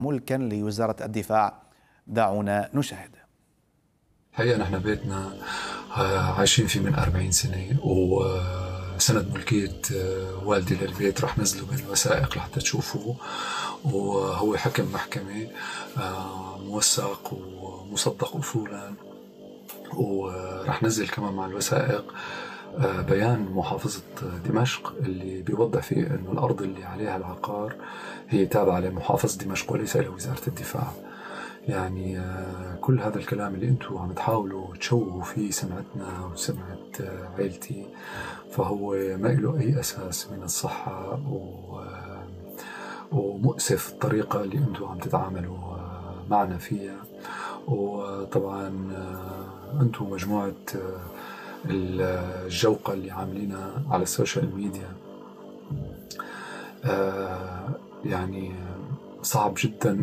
ملكا لوزارة الدفاع. دعونا نشاهد. الحقيقة نحن بيتنا عايشين فيه من 40 سنة، وسند ملكية والدي للبيت رح نزله بالوثائق لحتى تشوفوه، وهو حكم محكمة موثق ومصدق أصولا، ورح نزل كمان مع الوثائق بيان محافظة دمشق اللي بيوضح فيه أنه الأرض اللي عليها العقار هي تابعة لمحافظة دمشق وليس لوزارة الدفاع. يعني كل هذا الكلام اللي انتم عم تحاولوا تشوهوا فيه سمعتنا وسمعة عائلتي فهو ما له أي أساس من الصحة، ومؤسف الطريقة اللي انتم عم تتعاملوا معنا فيها. وطبعا انتم مجموعة الجوقة اللي عاملينها على السوشيال ميديا، يعني صعب جدا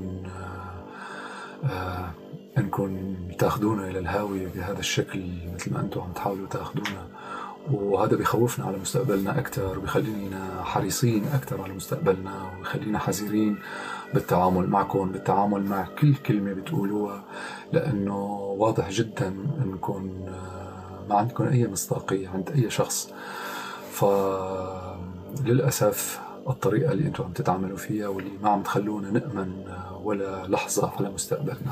انكم تاخذونا الى الهاوية بهذا الشكل مثل ما انتم عم تحاولوا تاخذونا، وهذا بيخوفنا على مستقبلنا اكثر، وبيخلينا حريصين اكثر على مستقبلنا، وبيخلينا حذرين بالتعامل معكم، بالتعامل مع كل كلمة بتقولوها، لانه واضح جدا انكم ما عندكم اي مصداقية عند اي شخص. فللأسف الطريقة اللي انتم عم تتعاملوا فيها واللي ما عم تخلونا نأمن ولا لحظة على مستقبلنا.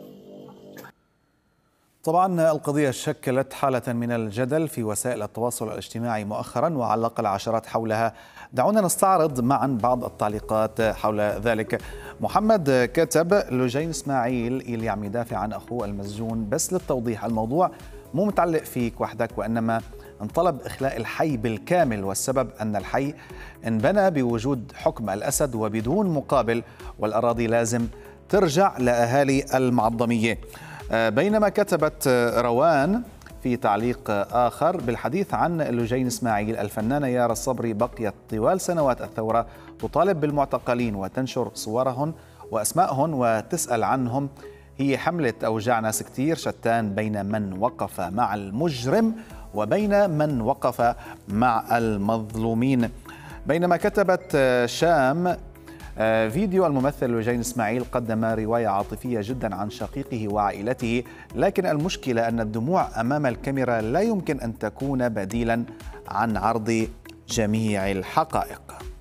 طبعا القضية شكلت حالة من الجدل في وسائل التواصل الاجتماعي مؤخرا، وعلق العشرات حولها. دعونا نستعرض معا بعض التعليقات حول ذلك. محمد كتب: لجين اسماعيل اللي عم يدافع عن أخوه المسجون، بس للتوضيح الموضوع مو متعلق فيك وحدك، وإنما انطلب إخلاء الحي بالكامل، والسبب أن الحي انبنى بوجود حكم الأسد وبدون مقابل، والأراضي لازم ترجع لأهالي المعظمية. بينما كتبت روان في تعليق آخر بالحديث عن لجين اسماعيل: الفنانة يارا الصبري بقيت طوال سنوات الثورة تطالب بالمعتقلين وتنشر صورهم وأسمائهم وتسأل عنهم. هي حملت أوجاع ناس كتير، شتان بين من وقف مع المجرم وبين من وقف مع المظلومين. بينما كتبت شام: فيديو الممثل لجين اسماعيل قدم رواية عاطفية جدا عن شقيقه وعائلته، لكن المشكلة أن الدموع أمام الكاميرا لا يمكن أن تكون بديلا عن عرض جميع الحقائق.